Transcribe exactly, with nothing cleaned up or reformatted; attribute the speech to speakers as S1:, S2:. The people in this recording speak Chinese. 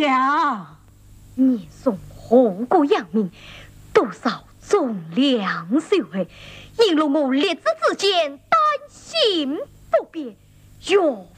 S1: 娘，
S2: 你送护国扬名，多少忠良秀慧，引入我列子之间，担心不便，若